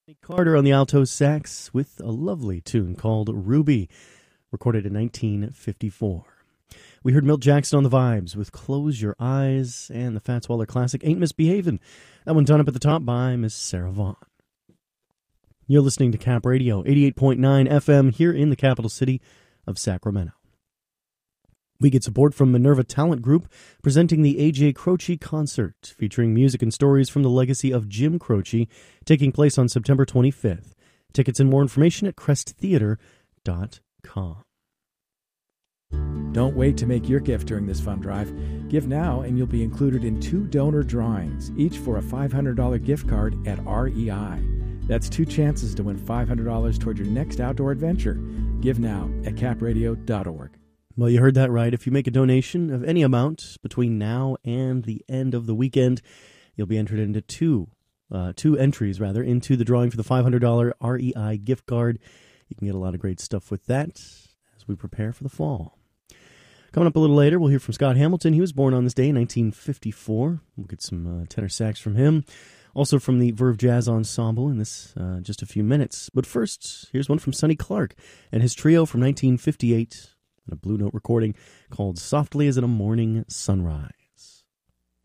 Carter on the alto sax with a lovely tune called Ruby, recorded in 1954. We heard Milt Jackson on the vibes with Close Your Eyes, and the Fats Waller classic Ain't Misbehavin'. That one done up at the top by Miss Sarah Vaughan. You're listening to Cap Radio, 88.9 FM here in the capital city of Sacramento. We get support from Minerva Talent Group, presenting the A.J. Croce Concert, featuring music and stories from the legacy of Jim Croce, taking place on September 25th. Tickets and more information at cresttheater.com. Don't wait to make your gift during this fund drive. Give now and you'll be included in 2 donor drawings, each for a $500 gift card at REI. That's 2 chances to win $500 toward your next outdoor adventure. Give now at capradio.org. Well, you heard that right. If you make a donation of any amount between now and the end of the weekend, you'll be entered into two entries into the drawing for the $500 REI gift card. You can get a lot of great stuff with that as we prepare for the fall. Coming up a little later, we'll hear from Scott Hamilton. He was born on this day in 1954. We'll get some tenor sax from him. Also from the Verve Jazz Ensemble in this just a few minutes. But first, here's one from Sonny Clark and his trio from 1958. A Blue Note recording called Softly as in a Morning Sunrise.